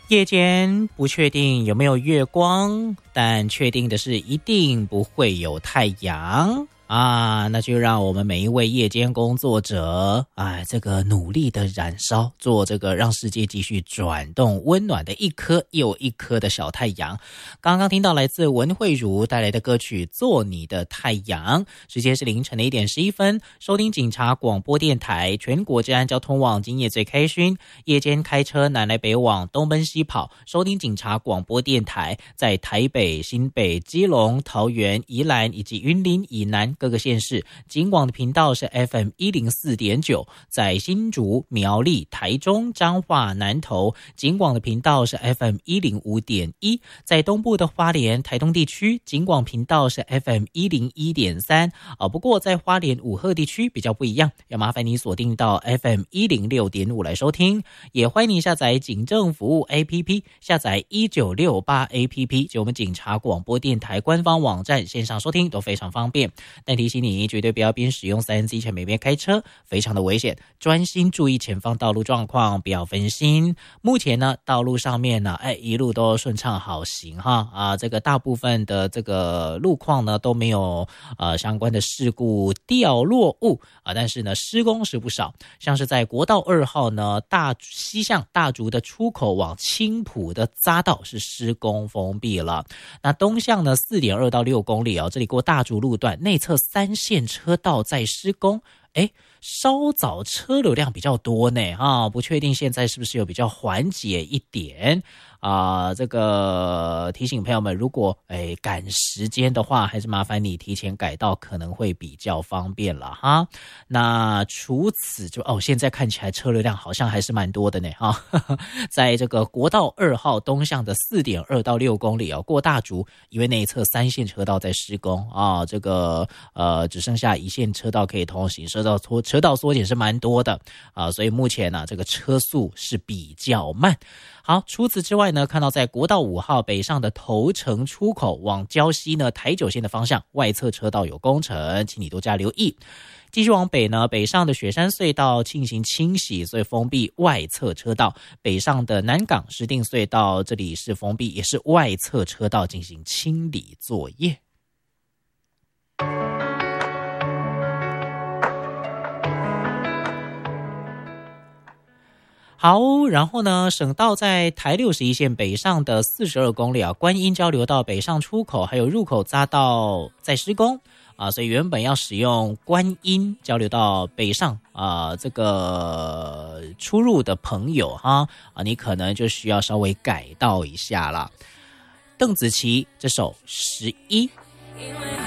夜间不确定有没有月光，但确定的是一定不会有太阳啊！那就让我们每一位夜间工作者，这个努力的燃烧，做这个让世界继续转动温暖的一颗又一颗的小太阳。刚刚听到来自文慧茹带来的歌曲《做你的太阳》，时间是凌晨的1点11分，收听警察广播电台全国治安交通网，今夜最开勋，夜间开车南来北往，东奔西跑，收听警察广播电台，在台北、新北、基隆、桃园、宜兰以及云林以南各个县市，警广的频道是 FM104.9， 在新竹、苗栗、台中、彰化、南投，警广的频道是 FM105.1， 在东部的花莲、台东地区，警广频道是 FM101.3， 不过在花莲五鹤地区比较不一样，要麻烦你锁定到 FM106.5 来收听，也欢迎你下载警政服务 APP， 下载1968 APP， 就我们警察广播电台官方网站线上收听都非常方便。但提醒你，绝对不要边使用3C 前边开车，非常的危险，专心注意前方道路状况，不要分心。目前呢，道路上面呢，一路都顺畅好行哈这个大部分的这个路况呢都没有相关的事故掉落物但是呢施工是不少，像是在国道2号呢西向大竹的出口往青埔的匝道是施工封闭了。那东向呢 4.2 到6公里这里过大竹路段内侧3线车道在施工，稍早车流量比较多呢不确定现在是不是有比较缓解一点这个提醒朋友们，如果赶时间的话，还是麻烦你提前改道，可能会比较方便了哈。那除此就现在看起来车流量好像还是蛮多的呢在这个国道2号东向的 4.2 到6公里过大竹，因为那一侧3线车道在施工这个只剩下1线车道可以通行，车道缩减是蛮多的所以目前这个车速是比较慢。好，除此之外呢，看到在国道5号北上的头城出口往礁溪呢台9线的方向，外侧车道有工程，请你多加留意。继续往北呢，北上的雪山隧道进行清洗，所以封闭外侧车道。北上的南港石碇隧道这里是封闭，也是外侧车道进行清理作业。好，然后呢，省道在台61线北上的42公里观音交流道北上出口还有入口匝道在施工所以原本要使用观音交流道北上这个出入的朋友你可能就需要稍微改道一下啦。邓紫棋这首11。因为